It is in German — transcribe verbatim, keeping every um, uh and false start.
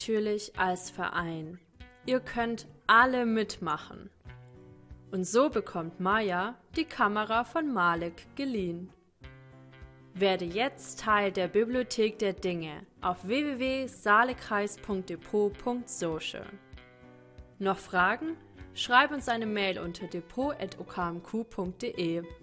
natürlich als Verein. Ihr könnt alle mitmachen. Und so bekommt Maja die Kamera von Malik geliehen. Werde jetzt Teil der Bibliothek der Dinge auf w w w punkt saalekreis punkt depot punkt social. Noch Fragen? Schreib uns eine Mail unter depot at o k m q punkt d e.